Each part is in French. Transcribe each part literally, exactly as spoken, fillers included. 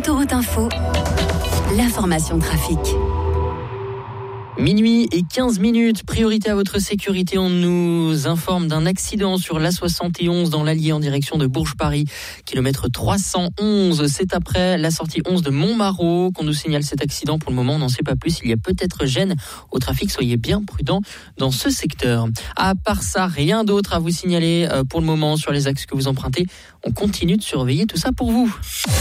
Autoroute Info, l'information trafic. Minuit et quinze minutes, priorité à votre sécurité. On nous informe d'un accident sur l'A soixante et onze dans l'Allier en direction de Bourges-Paris, kilomètre trois cent onze. C'est après la sortie onze de Montmarault qu'on nous signale cet accident. Pour le moment, on n'en sait pas plus. Il y a peut-être gêne au trafic. Soyez bien prudents dans ce secteur. À part ça, rien d'autre à vous signaler pour le moment sur les axes que vous empruntez. On continue de surveiller tout ça pour vous.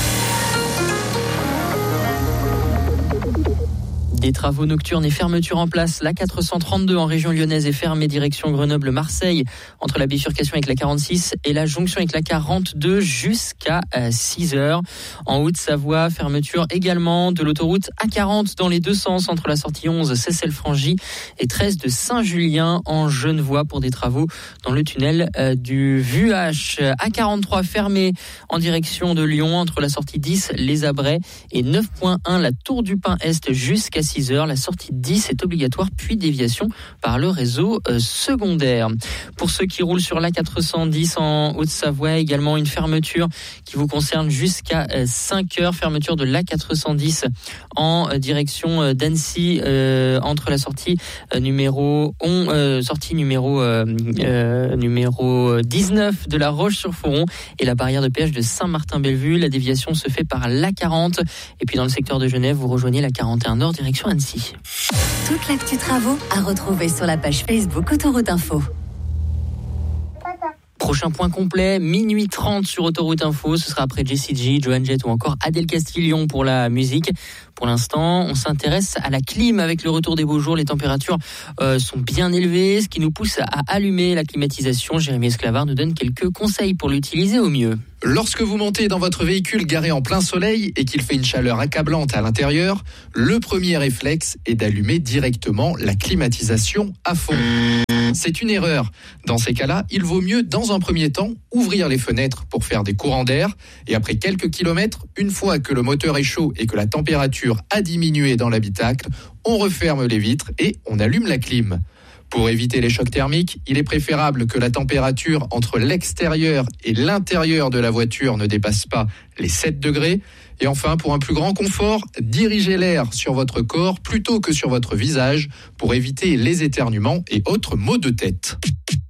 Des travaux nocturnes et fermetures en place. La quatre cent trente-deux en région lyonnaise est fermée direction Grenoble-Marseille entre la bifurcation avec la quarante-six et la jonction avec la quarante-deux jusqu'à six heures. En Haute-Savoie, fermeture également de l'autoroute A quarante dans les deux sens entre la sortie onze Seyssel-Frangy et treize de Saint-Julien en Genevois pour des travaux dans le tunnel du Vuache. A quarante-trois fermé en direction de Lyon entre la sortie dix Les Abrais et neuf point un la Tour du Pin Est jusqu'à six heures. La sortie dix est obligatoire, puis déviation par le réseau euh, secondaire. Pour ceux qui roulent sur l'A quatre cent dix en Haute-Savoie, également une fermeture qui vous concerne jusqu'à euh, cinq heures. Fermeture de l'A quatre cent dix en euh, direction euh, d'Annecy euh, entre la sortie euh, numéro on, euh, sortie numéro euh, euh, numéro dix-neuf de La Roche-sur-Foron et la barrière de péage de Saint-Martin-Bellevue. La déviation se fait par l'A quarante et puis dans le secteur de Genève, vous rejoignez la quarante et un Nord direction Annecy. Toute l'actu travaux à retrouver sur la page Facebook Autoroute Info. Prochain point complet, minuit trente sur Autoroute Info. Ce sera après Jessie J, Joan Jett ou encore Adèle Castillon pour la musique. Pour l'instant, on s'intéresse à la clim avec le retour des beaux jours. Les températures euh, sont bien élevées, ce qui nous pousse à allumer la climatisation. Jérémy Esclavard nous donne quelques conseils pour l'utiliser au mieux. Lorsque vous montez dans votre véhicule garé en plein soleil et qu'il fait une chaleur accablante à l'intérieur, le premier réflexe est d'allumer directement la climatisation à fond. C'est une erreur. Dans ces cas-là, il vaut mieux, dans un premier temps, ouvrir les fenêtres pour faire des courants d'air. Et après quelques kilomètres, une fois que le moteur est chaud et que la température a diminué dans l'habitacle, on referme les vitres et on allume la clim. Pour éviter les chocs thermiques, il est préférable que la température entre l'extérieur et l'intérieur de la voiture ne dépasse pas les sept degrés. Et enfin, pour un plus grand confort, dirigez l'air sur votre corps plutôt que sur votre visage pour éviter les éternuements et autres maux de tête.